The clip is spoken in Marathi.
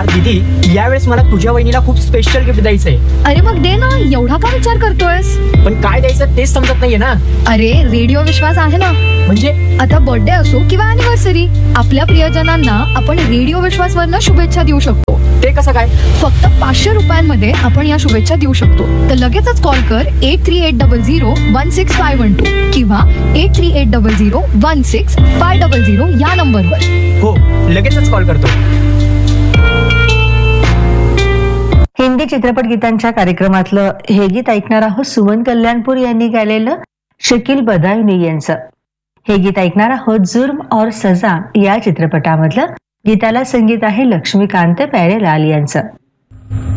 यार दीदी, यावेळेस मला तुझ्या वहिनीला खूप स्पेशल गिफ्ट द्यायचंय. अरे मग दे ना, एवढा का विचार करतोयस? पण काय द्यायचं तेच समजत नाहीये ना. अरे रेडिओ विश्वास आहे ना. म्हणजे आता बर्थडे असो किंवा अॅनिव्हर्सरी, आपल्या प्रियजनांना आपण रेडिओ विश्वास वरनं शुभेच्छा देऊ शकतो. ते कसं काय? फक्त 500 रुपयांमध्ये आपण या शुभेच्छा देऊ शकतो. तर लगेचच कॉल कर 8380016512 किंवा 8380016500 या नंबरवर. हो, लगेचच कॉल करतो. हिंदी चित्रपट गीतांच्या कार्यक्रमातलं हे गीत ऐकणार आहोत सुमन कल्याणपूर यांनी गायलेलं शकील बदायुनी यांचं. हे गीत ऐकणार आहोत जुर्म और सजा या चित्रपटामधलं. गीताला संगीत आहे लक्ष्मीकांत प्यारेलाल यांचं.